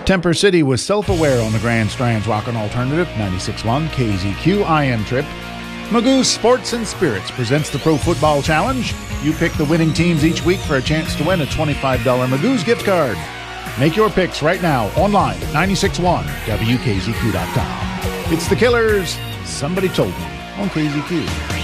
Temper City was self-aware on the Grand Strand's Rockin' Alternative, 96.1 KZQ. I am Trip. Magoo's Sports and Spirits presents the Pro Football Challenge. You pick the winning teams each week for a chance to win a $25 Magoo's gift card. Make your picks right now online at 961WKZQ.com. It's the Killers. Somebody told me on KZQ.